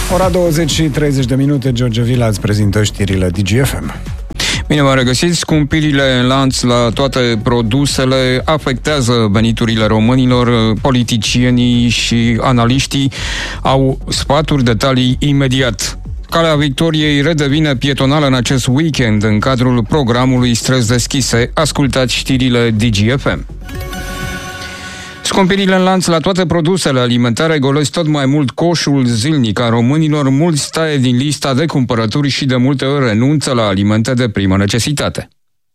Ora 20 și 30 de minute, George Vila îți prezintă știrile DGFM. Bine v-am regăsit. Scumpirile în lanț la toate produsele afectează veniturile românilor. Politicienii și analiștii au sfaturi, detalii imediat. Calea Victoriei redevine pietonală în acest weekend în cadrul programului Străzi Deschise. Ascultați știrile DGFM. Scumpirile în lanț la toate produsele alimentare golesc tot mai mult coșul zilnic a românilor. Mulți taie din lista de cumpărături și de multe ori renunță la alimente de primă necesitate.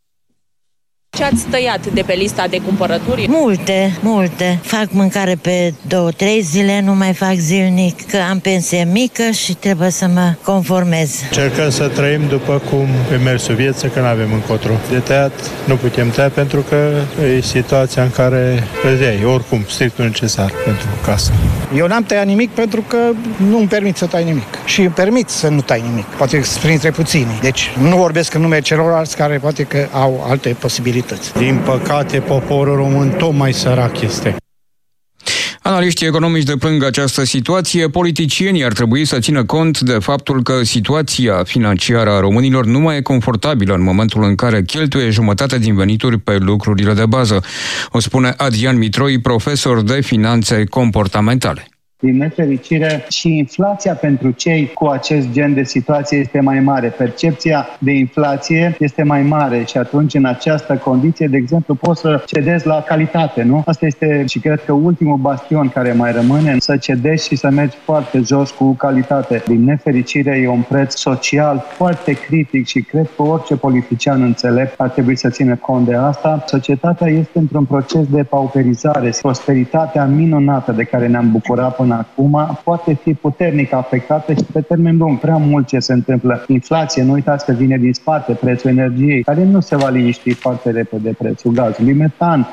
Ce ați tăiat de pe lista de cumpărături? Multe. Fac mâncare pe 2-3 zile, nu mai fac zilnic, că am pensie mică și trebuie să mă conformez. Încercăm să trăim după cum e mersul vieții, că nu avem încotro. De tăiat nu putem tăia pentru că e situația în care îți iei, oricum, strict necesar pentru casă. Eu n-am tăiat nimic pentru că nu îmi permit să tai nimic. Și îmi permit să nu tai nimic. Poate printre puțini. Deci nu vorbesc în numele celorlalți care poate că au alte posibilități. Din păcate, poporul român tot mai sărac este. Analiștii economici deplâng această situație. Politicienii ar trebui să țină cont de faptul că situația financiară a românilor nu mai e confortabilă în momentul în care cheltuie jumătate din venituri pe lucrurile de bază. O spune Adrian Mitroi, profesor de finanțe comportamentale. Din nefericire, și inflația pentru cei cu acest gen de situație este mai mare. Percepția de inflație este mai mare și atunci, în această condiție, de exemplu, poți să cedezi la calitate, nu? Asta este, și cred că ultimul bastion care mai rămâne, să cedezi și să mergi foarte jos cu calitate. Din nefericire, e un preț social foarte critic și cred că orice politician înțelept ar trebui să țină cont de asta. Societatea este într-un proces de pauperizare. Prosperitatea minunată de care ne-am bucurat până acum poate fi puternic afectată și pe termen lung. Prea mult ce se întâmplă. Inflație, nu uitați că vine din spate prețul energiei, care nu se va liniști foarte repede, prețul gazului, metan.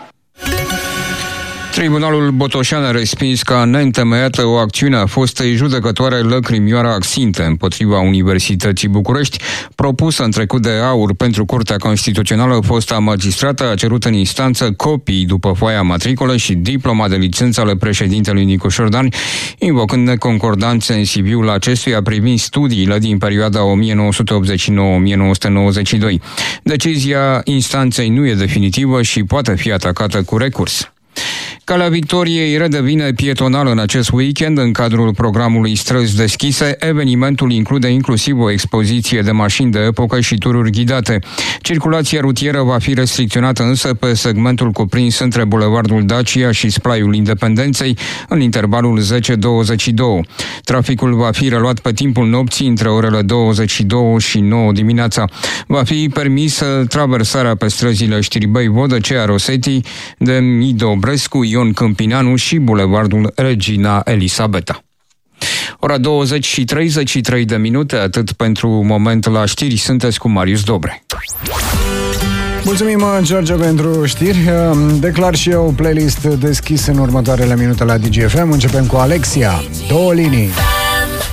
Tribunalul Botoșan a respins ca neîntemeiată o acțiune a fostei judecătoare Lăcrimioara Axinte împotriva Universității București, propusă în trecut de aur pentru Curtea Constituțională. Fosta magistrată a cerut în instanță copii după foaia matricolă și diploma de licență ale președintelui Nicu Șordan, invocând neconcordanțe în CV-ul acestuia privind studiile din perioada 1989-1992. Decizia instanței nu e definitivă și poate fi atacată cu recurs. Calea Victoriei redevine pietonală în acest weekend în cadrul programului Străzi Deschise. Evenimentul include inclusiv o expoziție de mașini de epocă și tururi ghidate. Circulația rutieră va fi restricționată însă pe segmentul cuprins între Bulevardul Dacia și Splaiul Independenței în intervalul 10-22. Traficul va fi reluat pe timpul nopții între orele 22 și 9 dimineața. Va fi permisă traversarea pe străzile Știrbei Vodăcea, Rosetti, de Mido Brescu, Ion Câmpinanu și Bulevardul Regina Elisabeta. Ora 20 și 33 de minute, atât pentru moment la știri. Sunteți cu Marius Dobre. Mulțumim, George, pentru știri. Declar și eu playlist deschis în următoarele minute la DGFM. Începem cu Alexia, Două linii.